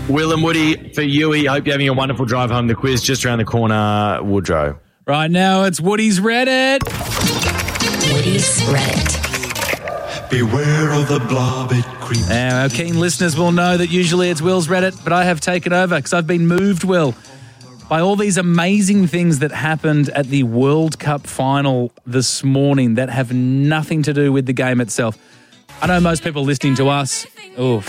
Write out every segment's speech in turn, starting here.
Will and Woody for Yui. Hope you're having a wonderful drive home. The quiz just around the corner, Woodrow. Right now, it's Woody's Reddit. Woody's Reddit. Beware of the blob, it creeps. Now, our keen listeners will know that usually it's Will's Reddit, but I have taken over because I've been moved, Will, by all these amazing things that happened at the World Cup final this morning that have nothing to do with the game itself. I know most people listening to us, oof.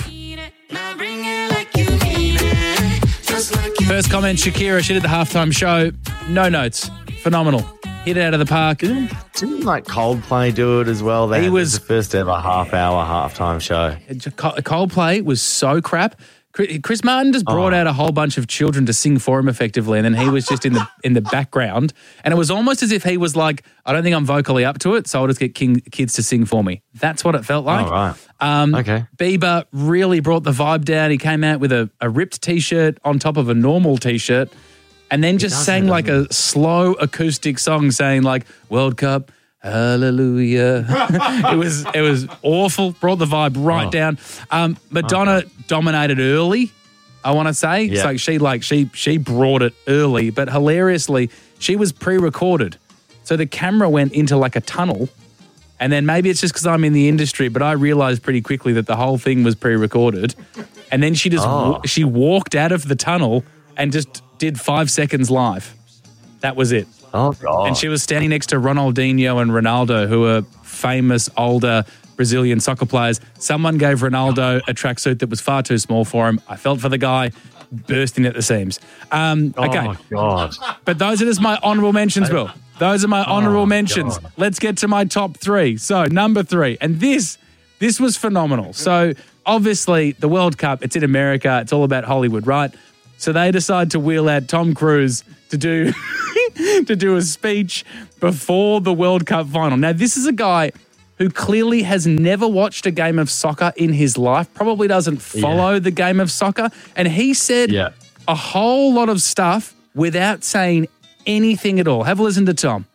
First comment, Shakira, she did the halftime show. No notes. Phenomenal. Hit it out of the park. Didn't like Coldplay do it as well? It was the first ever half-hour halftime show. Coldplay was so crap. Chris Martin just brought out a whole bunch of children to sing for him effectively, and then he was just in the background. And it was almost as if he was like, I don't think I'm vocally up to it, so I'll just get kids to sing for me. That's what it felt like. Oh, right. Okay. Bieber really brought the vibe down. He came out with a ripped T-shirt on top of a normal T-shirt and then just sang like a slow acoustic song saying like, World Cup, hallelujah. It was awful. Brought the vibe right down. Madonna dominated early, I want to say. Yeah. It's like she brought it early, but hilariously, she was pre-recorded. So the camera went into like a tunnel, and then maybe it's just because I'm in the industry, but I realized pretty quickly that the whole thing was pre-recorded. And then she just she walked out of the tunnel and just did 5 seconds live. That was it. Oh, God. And she was standing next to Ronaldinho and Ronaldo, who are famous older Brazilian soccer players. Someone gave Ronaldo a tracksuit that was far too small for him. I felt for the guy, bursting at the seams. Okay. Oh, God. But those are just my honourable mentions, Will. Those are my honourable mentions. God. Let's get to my top three. So, number 3. And this was phenomenal. So, obviously, the World Cup, it's in America. It's all about Hollywood, right? So they decide to wheel out Tom Cruise to do to do a speech before the World Cup final. Now, this is a guy who clearly has never watched a game of soccer in his life, probably doesn't follow the game of soccer, and he said a whole lot of stuff without saying anything at all. Have a listen to Tom.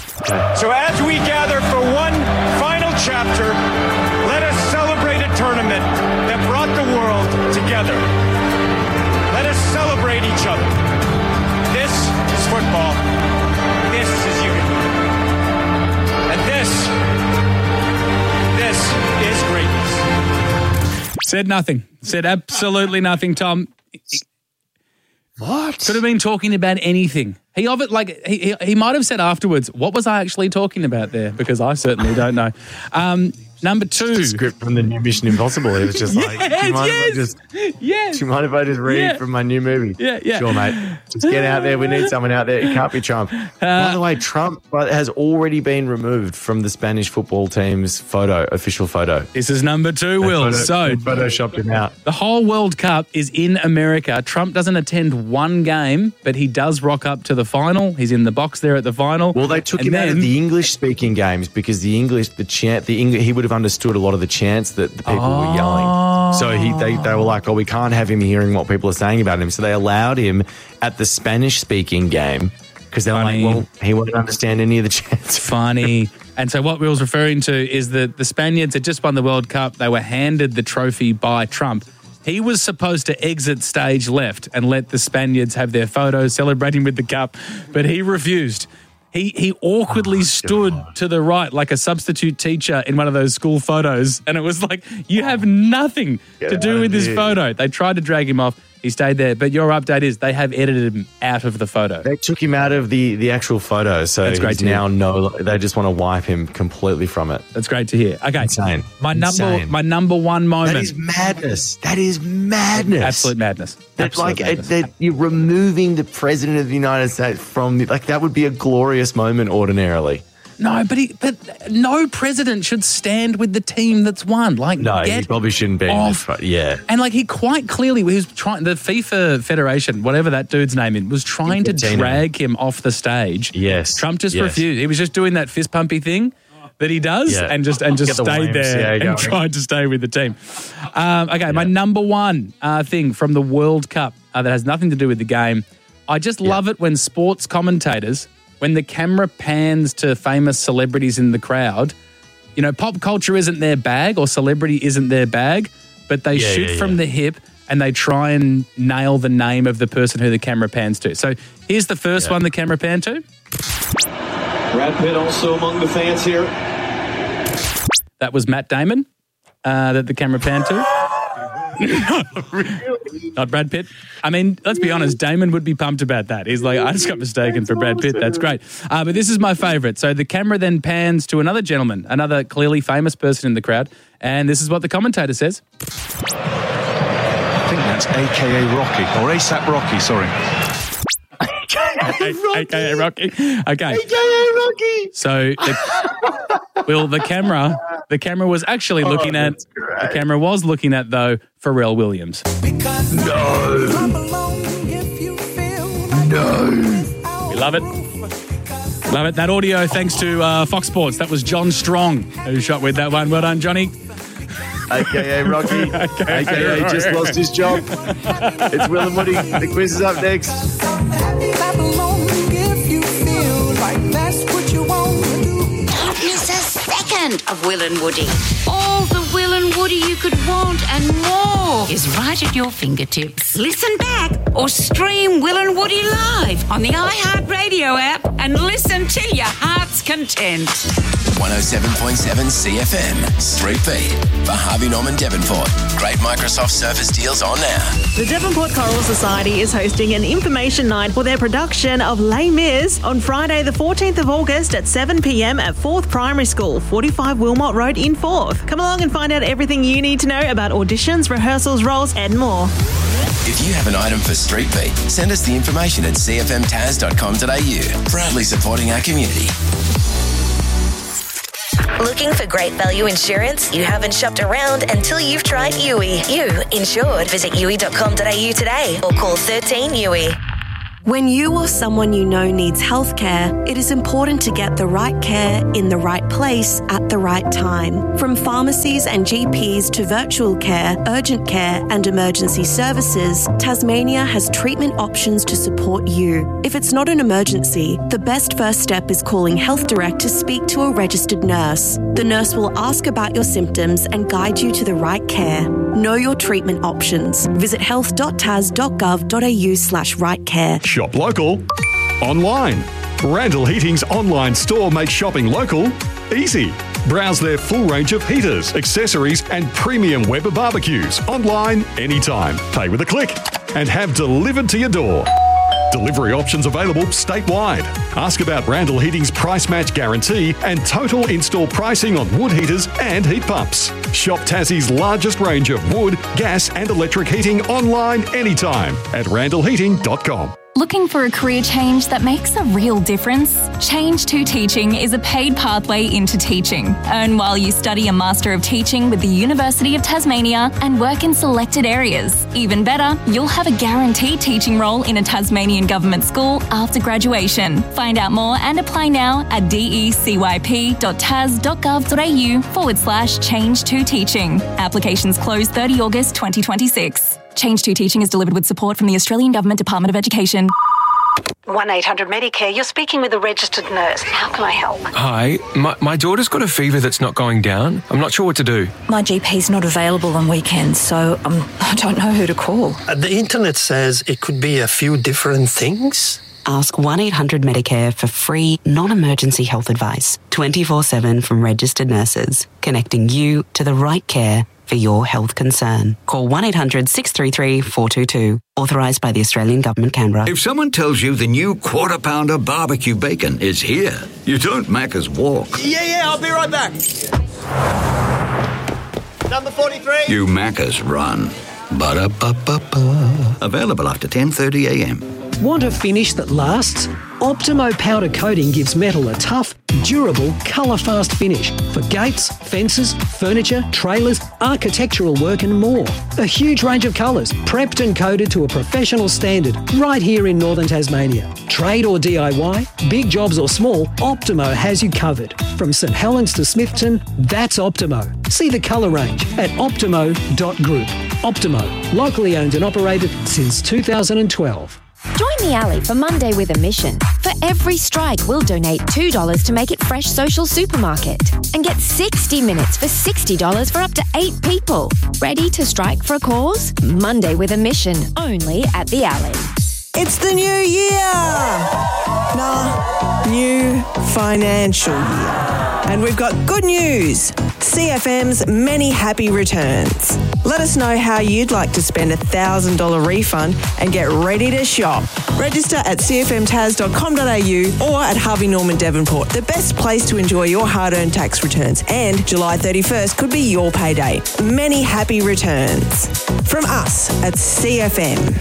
So as we gather for one final chapter, let us celebrate a tournament that brought the world together. Let us celebrate each other. This is football. This is unity. And this is greatness. Said nothing. Said absolutely nothing, Tom. What? Could have been talking about anything. He might have said afterwards, what was I actually talking about there? Because I certainly don't know. Number 2. The script from the new Mission Impossible. It was just like, do you mind if I just read from my new movie? Yeah. Sure, mate. Just get out there. We need someone out there. It can't be Trump. By the way, Trump has already been removed from the Spanish football team's official photo. This is number 2, Will. So photoshopped him out. The whole World Cup is in America. Trump doesn't attend one game, but he does rock up to the final. He's in the box there at the final. Well, they took him out of the English-speaking games because he would have understood a lot of the chants that the people were yelling. So they were like, we can't have him hearing what people are saying about him. So they allowed him at the Spanish-speaking game because they were like, well, he won't understand any of the chants. Funny. And so what Will's referring to is that the Spaniards had just won the World Cup. They were handed the trophy by Trump. He was supposed to exit stage left and let the Spaniards have their photos celebrating with the cup, but he refused. He awkwardly stood to the right like a substitute teacher in one of those school photos, and it was like, you have nothing to do with this photo. They tried to drag him off. He stayed there. But your update is they have edited him out of the photo. They took him out of the actual photo, so that's great to hear. They just want to wipe him completely from it. That's great to hear. Okay. Insane. My number one moment. That is madness. Absolute madness. That you're removing the president of the United States from that would be a glorious moment ordinarily. No, but no president should stand with the team that's won. He probably shouldn't be. And he quite clearly was trying. The FIFA Federation, whatever that dude's name is, was trying to drag him off the stage. Yes, Trump just refused. He was just doing that fist pumpy thing that he does, and just stayed there and tried to stay with the team. My number one thing from the World Cup that has nothing to do with the game. I just love it when sports commentators, when the camera pans to famous celebrities in the crowd, pop culture isn't their bag or celebrity isn't their bag, but they shoot from the hip and they try and nail the name of the person who the camera pans to. So here's the first one the camera panned to. Brad Pitt also among the fans here. That was Matt Damon that the camera panned to. Not Brad Pitt. I mean, let's be honest, Damon would be pumped about that. He's like, I just got mistaken for Brad Pitt. That's great. But this is my favourite. So the camera then pans to another gentleman, another clearly famous person in the crowd, and this is what the commentator says. I think that's AKA Rocky, or ASAP Rocky, sorry. AKA Rocky. Okay. AKA Rocky. So, the camera was actually looking at, the camera was looking at, though, Pharrell Williams. No. We love it. Love it. That audio, thanks to Fox Sports. That was John Strong who shot with that one. Well done, Johnny. AKA Rocky. AKA just lost his job. It's Will and Woody. The quiz is up next. Don't miss a second of Will and Woody. All the Will and Woody you could want and more is right at your fingertips. Listen back or stream Will and Woody live on the iHeartRadio app and listen till your heart's content. 107.7 CFM. Street Beat for Harvey Norman Devonport. Great Microsoft Surface deals on now. The Devonport Choral Society is hosting an information night for their production of Les Mis on Friday the 14th of August at 7 p.m. at 4th Primary School, 45 Wilmot Road in Forth. Come along and find out everything you need to know about auditions, rehearsals, roles and more. If you have an item for Street Beat, send us the information at cfmtaz.com.au. Proudly supporting our community. Looking for great value insurance? You haven't shopped around until you've tried Yui. You insured. Visit yui.com.au today or call 13 Yui. When you or someone you know needs healthcare, it is important to get the right care in the right place at the right time. From pharmacies and GPs to virtual care, urgent care and emergency services, Tasmania has treatment options to support you. If it's not an emergency, the best first step is calling Health Direct to speak to a registered nurse. The nurse will ask about your symptoms and guide you to the right care. Know your treatment options. Visit health.tas.gov.au/rightcare. Shop local, online. Randall Heating's online store makes shopping local easy. Browse their full range of heaters, accessories and premium Weber barbecues online anytime. Pay with a click and have delivered to your door. Delivery options available statewide. Ask about Randall Heating's price match guarantee and total install pricing on wood heaters and heat pumps. Shop Tassie's largest range of wood, gas and electric heating online anytime at randallheating.com. Looking for a career change that makes a real difference? Change to Teaching is a paid pathway into teaching. Earn while you study a Master of Teaching with the University of Tasmania and work in selected areas. Even better, you'll have a guaranteed teaching role in a Tasmanian government school after graduation. Find out more and apply now at decyp.tas.gov.au/change to teaching. Applications close 30 August 2026. Change to Teaching is delivered with support from the Australian Government Department of Education. 1-800-Medicare, you're speaking with a registered nurse. How can I help? Hi, my daughter's got a fever that's not going down. I'm not sure what to do. My GP's not available on weekends, so I don't know who to call. The internet says it could be a few different things. Ask 1-800-Medicare for free, non-emergency health advice, 24/7 from registered nurses, connecting you to the right care for your health concern. Call 1-800-633-422. Authorised by the Australian Government, Canberra. If someone tells you the new Quarter Pounder barbecue bacon is here, you don't Macca's walk. Yeah, I'll be right back. Number 43. You Macca's run. Ba-da-ba-ba-ba. Available after 10:30 a.m. Want a finish that lasts? Optimo powder coating gives metal a tough, durable, colour-fast finish for gates, fences, furniture, trailers, architectural work and more. A huge range of colours, prepped and coated to a professional standard right here in northern Tasmania. Trade or DIY, big jobs or small, Optimo has you covered. From St Helens to Smithton, that's Optimo. See the colour range at optimo.group. Optimo, locally owned and operated since 2012. Join the alley for Monday with a mission. For every strike, we'll donate $2 to Make It Fresh Social Supermarket and get 60 minutes for $60 for up to 8 people. Ready to strike for a cause? Monday with a mission, only at the alley. It's the new year! New financial year. And we've got good news. CFM's many happy returns. Let us know how you'd like to spend a $1,000 refund and get ready to shop. Register at cfmtas.com.au or at Harvey Norman Devonport, the best place to enjoy your hard-earned tax returns. And July 31st could be your payday. Many happy returns. From us at CFM.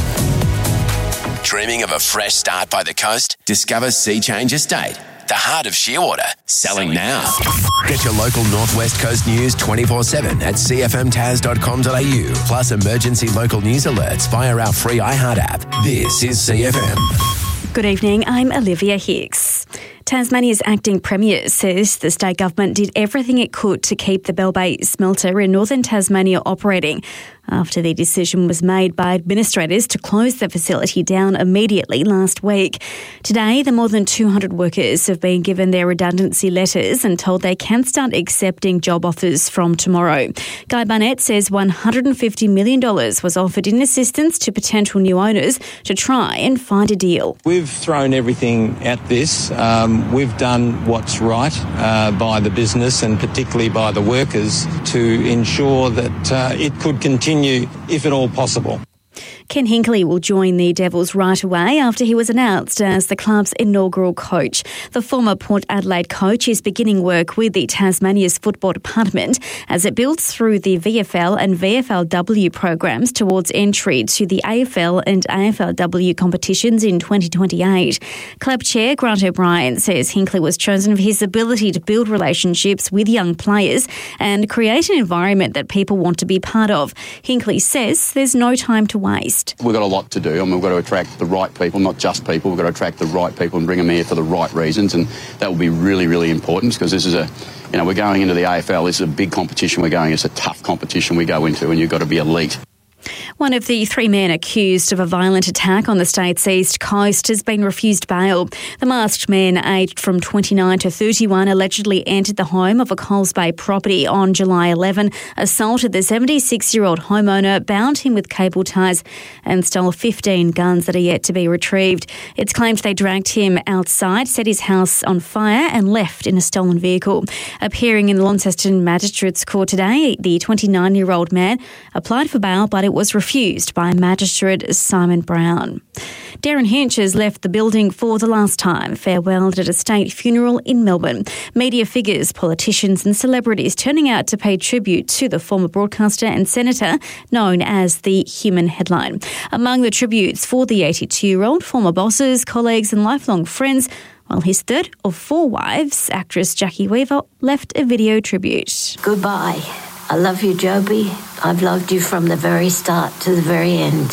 Dreaming of a fresh start by the coast? Discover Sea Change Estate, the heart of Shearwater. Selling now. Get your local Northwest Coast news 24/7 at cfmtas.com.au. Plus emergency local news alerts via our free iHeart app. This is CFM. Good evening, I'm Olivia Hicks. Tasmania's acting Premier says the state government did everything it could to keep the Bell Bay smelter in northern Tasmania operating after the decision was made by administrators to close the facility down immediately last week. Today, the more than 200 workers have been given their redundancy letters and told they can start accepting job offers from tomorrow. Guy Barnett says $150 million was offered in assistance to potential new owners to try and find a deal. We've thrown everything at this. We've done what's right by the business and particularly by the workers to ensure that it could continue if at all possible. Ken Hinkley will join the Devils right away after he was announced as the club's inaugural coach. The former Port Adelaide coach is beginning work with the Tasmania's football department as it builds through the VFL and VFLW programs towards entry to the AFL and AFLW competitions in 2028. Club chair Grant O'Brien says Hinkley was chosen for his ability to build relationships with young players and create an environment that people want to be part of. Hinkley says there's no time to waste. We've got a lot to do and we've got to attract the right people, not just people. We've got to attract the right people and bring them here for the right reasons, and that will be really, really important because this is we're going into the AFL. This is a big competition we're going. It's a tough competition we go into and you've got to be elite. One of the 3 men accused of a violent attack on the state's east coast has been refused bail. The masked man, aged from 29 to 31, allegedly entered the home of a Coles Bay property on July 11, assaulted the 76-year-old homeowner, bound him with cable ties and stole 15 guns that are yet to be retrieved. It's claimed they dragged him outside, set his house on fire and left in a stolen vehicle. Appearing in the Launceston Magistrates Court today, the 29-year-old man applied for bail, but it was refused by Magistrate Simon Brown. Darren Hinch has left the building for the last time, farewelled at a state funeral in Melbourne. Media figures, politicians and celebrities turning out to pay tribute to the former broadcaster and senator known as the Human Headline. Among the tributes for the 82-year-old, former bosses, colleagues and lifelong friends, while his third of 4 wives, actress Jackie Weaver, left a video tribute. Goodbye. I love you, Joby. I've loved you from the very start to the very end.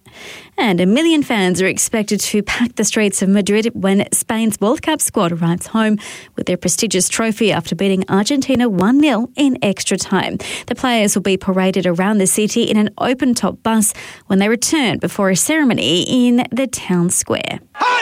And 1 million fans are expected to pack the streets of Madrid when Spain's World Cup squad arrives home with their prestigious trophy after beating Argentina 1-0 in extra time. The players will be paraded around the city in an open-top bus when they return before a ceremony in the town square.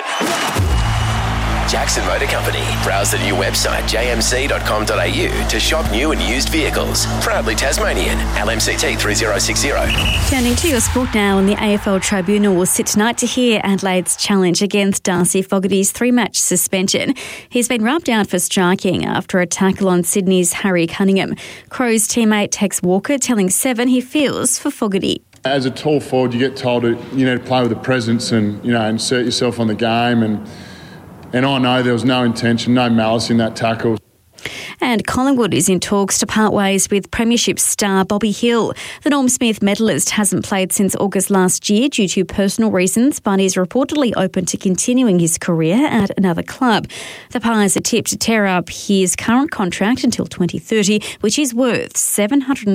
Jackson Motor Company. Browse the new website jmc.com.au to shop new and used vehicles. Proudly Tasmanian. LMCT 3060. Turning to your sport now, and the AFL Tribunal will sit tonight to hear Adelaide's challenge against Darcy Fogarty's 3-match suspension. He's been rubbed out for striking after a tackle on Sydney's Harry Cunningham. Crows teammate Tex Walker telling Seven he feels for Fogarty. As a tall forward, you get told to play with a presence and insert yourself on the game, and I know there was no intention, no malice in that tackle. And Collingwood is in talks to part ways with Premiership star Bobby Hill. The Norm Smith medalist hasn't played since August last year due to personal reasons, but is reportedly open to continuing his career at another club. The Pies are tipped to tear up his current contract until 2030, which is worth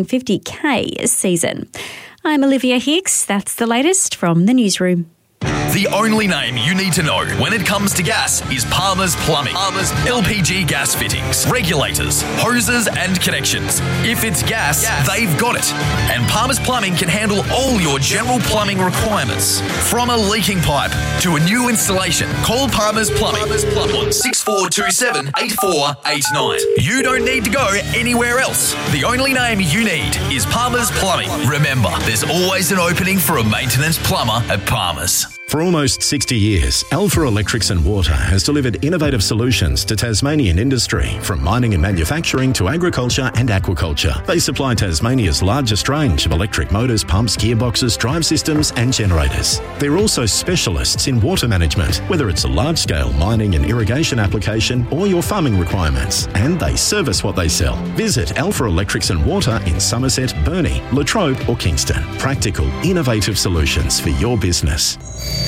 $750,000 a season. I'm Olivia Hicks. That's the latest from the newsroom. The only name you need to know when it comes to gas is Palmer's Plumbing. Palmer's LPG gas fittings, regulators, hoses and connections. If it's gas, they've got it. And Palmer's Plumbing can handle all your general plumbing requirements. From a leaking pipe to a new installation, call Palmer's Plumbing on 6427 8489. You don't need to go anywhere else. The only name you need is Palmer's Plumbing. Remember, there's always an opening for a maintenance plumber at Palmer's. For almost 60 years, Alpha Electrics and Water has delivered innovative solutions to Tasmanian industry, from mining and manufacturing to agriculture and aquaculture. They supply Tasmania's largest range of electric motors, pumps, gearboxes, drive systems and generators. They're also specialists in water management, whether it's a large-scale mining and irrigation application or your farming requirements, and they service what they sell. Visit Alpha Electrics and Water in Somerset, Burnie, Latrobe or Kingston. Practical, innovative solutions for your business.